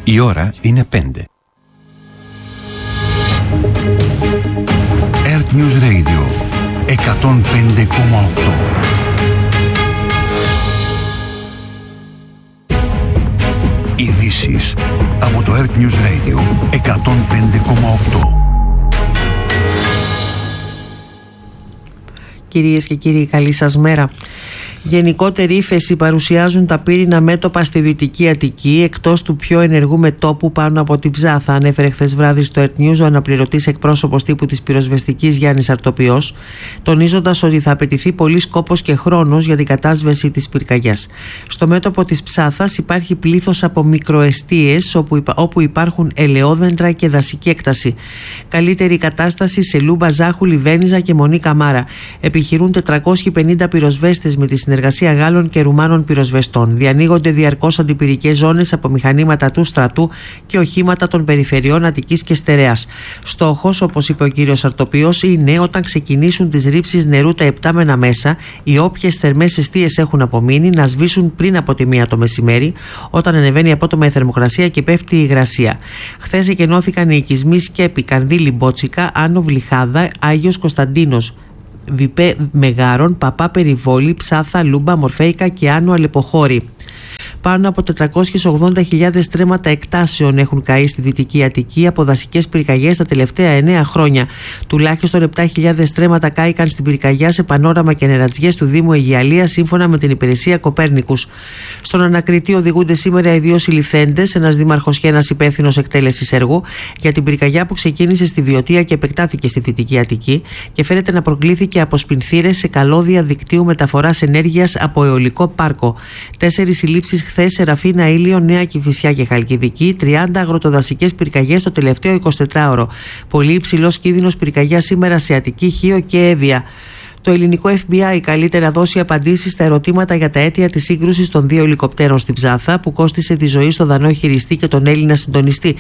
Η ώρα είναι 5. Earth News Radio 105,8. Ειδήσεις από το Earth News Radio 105,8. Κυρίες και κύριοι, καλή σας μέρα. Γενικότερη ύφεση παρουσιάζουν τα πύρινα μέτωπα στη Δυτική Αττική, εκτός του πιο ενεργού μετώπου πάνω από την Ψάθα, ανέφερε χθες βράδυ στο Earth News ο αναπληρωτής εκπρόσωπος τύπου της πυροσβεστικής Γιάννης Αρτοπιός, τονίζοντας ότι θα απαιτηθεί πολύς κόπος και χρόνος για την κατάσβεση της πυρκαγιάς. Στο μέτωπο της Ψάθας υπάρχει πλήθος από μικροεστίες όπου υπάρχουν ελαιόδεντρα και δασική έκταση. Καλύτερη κατάσταση σε Λούμπα, Ζάχου, Λιβένιζα και Μονή Καμάρα. Επιχειρούν 450 πυροσβέστες με τη συνεργασία Γάλλων και Ρουμάνων πυροσβεστών. Διανοίγονται διαρκώς αντιπυρικές ζώνες από μηχανήματα του στρατού και οχήματα των περιφερειών Αττικής και Στερεάς. Στόχος, όπως είπε ο κύριος Αρτοπιός, είναι όταν ξεκινήσουν τις ρήψεις νερού τα επτάμενα μέσα, οι όποιες θερμές εστίες έχουν απομείνει να σβήσουν πριν από τη 1 το μεσημέρι, όταν ανεβαίνει απότομα η θερμοκρασία και πέφτει η υγρασία. Χθες εκενώθηκαν οι οικισμοί Σκέπη, Κανδύλη, Μπότσικα, Άνω Βλυχάδα, Άγιος Κωνσταντίνος, Βιπέ Μεγάρων, Παπά Περιβόλη, Ψάθα, Λούμπα, Μορφέικα και Άνω Αλεποχώρη. Πάνω από 480.000 στρέμματα εκτάσεων έχουν καεί στη Δυτική Αττική από δασικές πυρκαγιές τα τελευταία 9 χρόνια. Τουλάχιστον 7.000 στρέμματα κάηκαν στην πυρκαγιά σε Πανόραμα και Νερατζιές του Δήμου Αιγιαλίας, σύμφωνα με την υπηρεσία Κοπέρνικους. Στον ανακριτή οδηγούνται σήμερα οι 2 συλληφθέντες, ένας δήμαρχος και ένας υπεύθυνος εκτέλεσης έργου, για την πυρκαγιά που ξεκίνησε στη Βιωτία και επεκτάθηκε στη Δυτική Αττική και φαίνεται να προκλήθηκε από σπινθήρες σε καλώδια δικτύου μεταφοράς ενέργειας από αιωλικό πάρκο. 4 συλλήψεις χθες σε Ραφίνα, Ήλιο, Νέα Κηφισιά και Χαλκιδική, 30 αγροτοδασικές πυρκαγιές το τελευταίο 24ωρο. Πολύ υψηλός κίνδυνος πυρκαγιά σήμερα σε Αττική, Χίο και Εύβοια. Το ελληνικό FBI καλείται να δώσει απαντήσεις στα ερωτήματα για τα αίτια της σύγκρουσης των 2 ελικοπτέρων στην Ψάθα, που κόστισε τη ζωή στον Δανό χειριστή και τον Έλληνα συντονιστή.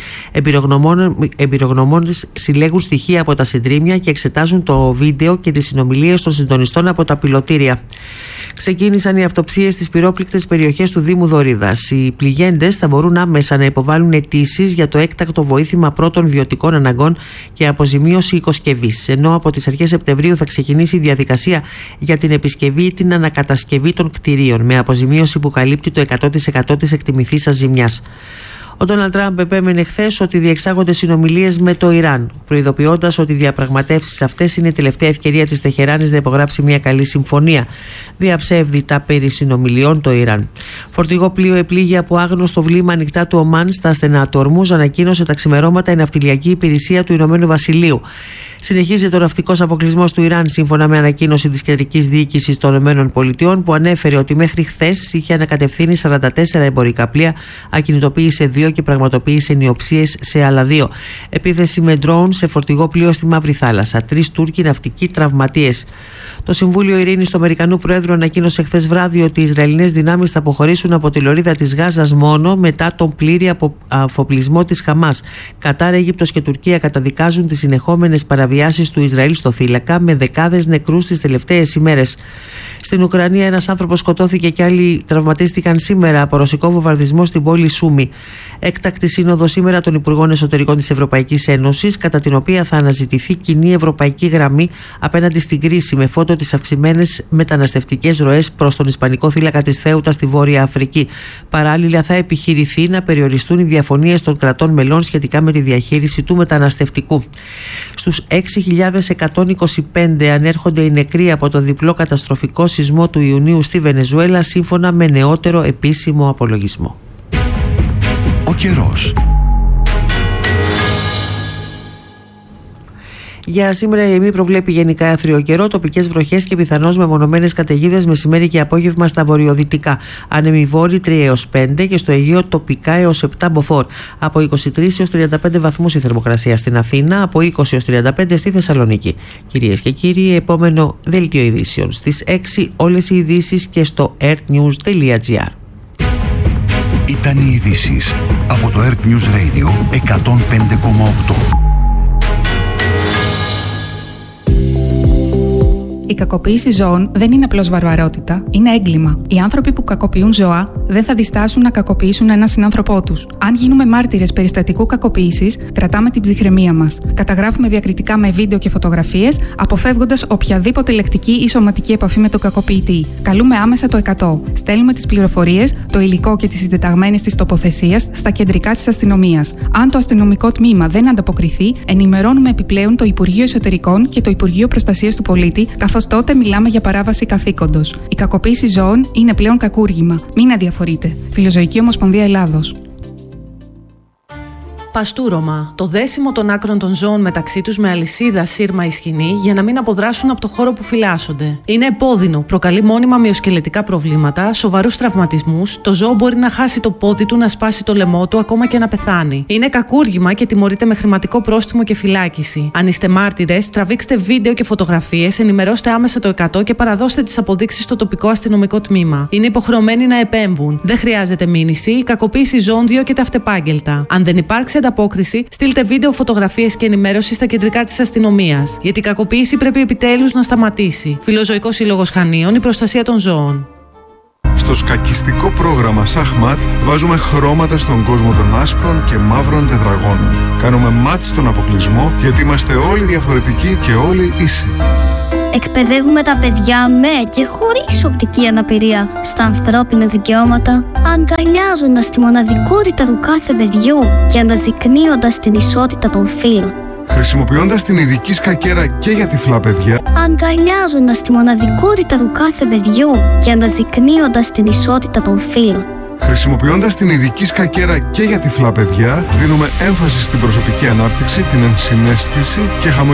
Εμπειρογνωμόνες συλλέγουν στοιχεία από τα συντρίμμια και εξετάζουν το βίντεο και τις συνομιλίες των συντονιστών από τα πιλωτήρια. Ξεκίνησαν οι αυτοψίες στις πυρόπληκτες περιοχές του Δήμου Δωρίδας. Οι πληγέντες θα μπορούν άμεσα να υποβάλουν αιτήσεις για το έκτακτο βοήθημα πρώτων βιωτικών αναγκών και αποζημίωση οικοσκευής. Ενώ από τις αρχές Σεπτεμβρίου θα ξεκινήσει η διαδικασία για την επισκευή ή την ανακατασκευή των κτηρίων, με αποζημίωση που καλύπτει το 100% της εκτιμηθήσας ζημιάς. Ο Ντόναλντ Τραμπ επέμενε χθες ότι διεξάγονται συνομιλίες με το Ιράν, προειδοποιώντας ότι οι διαπραγματεύσεις αυτές είναι η τελευταία ευκαιρία της Τεχεράνης να υπογράψει μια καλή συμφωνία. Διαψεύδει περί συνομιλιών το Ιράν. Φορτηγό πλοίο επλήγει από άγνωστο βλήμα ανοιχτά του Ομάν στα στενά του Ορμούζ, ανακοίνωσε τα ξημερώματα η ναυτιλιακή υπηρεσία του Ηνωμένου Βασιλείου. Συνεχίζεται ο ναυτικός αποκλεισμός του Ιράν, σύμφωνα με ανακοίνωση της Κεντρικής Διοίκησης των ΗΠΑ, που ανέφερε ότι μέχρι χθες είχε ανακατευθύνει 44 εμπορικά πλοία, ακινητοποίησε 2 και πραγματοποίησε νιοψίες σε άλλα 2. Επίθεση με ντρόουν σε φορτηγό πλοίο στη Μαύρη Θάλασσα. 3 Τούρκοι ναυτικοί τραυματίες. Το Συμβούλιο Ειρήνης του Αμερικανού Προέδρου ανακοίνωσε χθες βράδυ ότι οι Ισραηλινές δυνάμεις θα αποχωρήσουν από τη λωρίδα της Γάζας μόνο μετά τον πλήρη αφοπλισμό της Χαμάς. Κατάρ, Αίγυπτος και Τουρκία καταδικάζουν τις συνεχόμενες παραβιάσεις του Ισραήλ στο θύλακα, με δεκάδες νεκρούς τις τελευταίες ημέρες. Στην Ουκρανία, ένας άνθρωπος σκοτώθηκε και άλλοι τραυματίστηκαν σήμερα από ρωσικό βομβαρδισμό στην πόλη Σούμι. Έκτακτη σύνοδο σήμερα των Υπουργών Εσωτερικών της Ευρωπαϊκής Ένωσης, κατά την οποία θα αναζητηθεί κοινή ευρωπαϊκή γραμμή απέναντι στην κρίση, με φόντο τις αυξημένες μεταναστευτικές ροές προς τον Ισπανικό θύλακα της Θέουτα στη Βόρεια Αφρική. Παράλληλα, θα επιχειρηθεί να περιοριστούν οι διαφωνίες των κρατών μελών σχετικά με τη διαχείριση του μεταναστευτικού. Στους 6.125 ανέρχονται οι νεκροί από το διπλό καταστροφικό σεισμό του Ιουνίου στη Βενεζουέλα, σύμφωνα με νεότερο επίσημο απολογισμό. Ο καιρός. Για σήμερα η ΕΜΗ προβλέπει γενικά άθριο καιρό, τοπικές βροχές και πιθανώς μεμονωμένες καταιγίδες μεσημέρι και απόγευμα στα βορειοδυτικά. Άνεμοι βόρειοι 3 έως 5 και στο Αιγαίο τοπικά έως 7 μποφόρ. Από 23 έως 35 βαθμούς η θερμοκρασία στην Αθήνα, από 20 έως 35 στη Θεσσαλονίκη. Κυρίες και κύριοι, επόμενο δελτίο ειδήσεων στις 6 όλες οι ειδήσεις και στο earthnews.gr. Ήταν οι ειδήσεις από το Earth News Radio 105,8. Η κακοποίηση ζώων δεν είναι απλώς βαρβαρότητα, είναι έγκλημα. Οι άνθρωποι που κακοποιούν ζώα δεν θα διστάσουν να κακοποιήσουν έναν συνάνθρωπό τους. Αν γίνουμε μάρτυρες περιστατικού κακοποίησης, κρατάμε την ψυχραιμία μας. Καταγράφουμε διακριτικά με βίντεο και φωτογραφίες, αποφεύγοντας οποιαδήποτε λεκτική ή σωματική επαφή με τον κακοποιητή. Καλούμε άμεσα το 100. Στέλνουμε τις πληροφορίες, το υλικό και τις συντεταγμένες της τοποθεσίας στα κεντρικά της αστυνομίας. Αν το αστυνομικό τμήμα δεν ανταποκριθεί, ενημερώνουμε επιπλέον το Υπουργείο Εσωτερικών και το Υπουργείο Προστασίας του Πολίτη, καθώς τότε μιλάμε για παράβαση καθήκοντος. Η κακοποίηση ζώων είναι πλέον κακούργημα. Μην αδιαφορείτε. Φιλοζωική Ομοσπονδία Ελλάδος. Παστούρωμα. Το δέσιμο των άκρων των ζώων μεταξύ τους με αλυσίδα, σύρμα ή σκοινή για να μην αποδράσουν από το χώρο που φυλάσσονται. Είναι επώδυνο, προκαλεί μόνιμα μυοσκελετικά προβλήματα, σοβαρούς τραυματισμούς, το ζώο μπορεί να χάσει το πόδι του, να σπάσει το λαιμό του, ακόμα και να πεθάνει. Είναι κακούργημα και τιμωρείται με χρηματικό πρόστιμο και φυλάκιση. Αν είστε μάρτυρες, τραβήξτε βίντεο και φωτογραφίες, ενημερώστε άμεσα το 100 και παραδώστε τις αποδείξεις στο τοπικό αστυνομικό τμήμα. Είναι υποχρεωμένοι να επέμβουν. Δεν χρειάζεται μήνυση, η κακοποίηση ζώων διώκεται αυτεπάγγελτα. Αν δεν υπάρξει ανταπόκριση, στείλτε βίντεο, φωτογραφίες και ενημέρωση στα κεντρικά της αστυνομίας. Γιατί η κακοποίηση πρέπει επιτέλους να σταματήσει. Φιλοζωικός Σύλλογος Χανίων, η προστασία των ζώων. Στο σκακιστικό πρόγραμμα Σαχμάτ βάζουμε χρώματα στον κόσμο των άσπρων και μαύρων τετραγώνων. Κάνουμε μάτς στον αποκλεισμό γιατί είμαστε όλοι διαφορετικοί και όλοι ίσοι. Εκπαιδεύουμε τα παιδιά με και χωρίς οπτική αναπηρία στα ανθρώπινα δικαιώματα, αγκαλιάζοντας τη μοναδικότητα του κάθε παιδιού και αναδεικνύοντας την ισότητα των φύλων. Χρησιμοποιώντας την ειδική σκακέρα και για τυφλά παιδιά, αγκαλιάζοντας τη μοναδικότητα του κάθε παιδιού και αναδεικνύοντας την ισότητα των φύλων. Χρησιμοποιώντας την ειδική σκακέρα και για τυφλά παιδιά, δίνουμε έμφαση στην προσωπική ανάπτυξη, την ενσυναίσθηση και